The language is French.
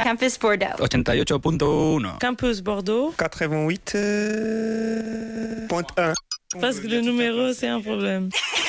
Campus Bordeaux. 88.1. Campus Bordeaux. 88.1. Parce que le numéro, c'est un problème.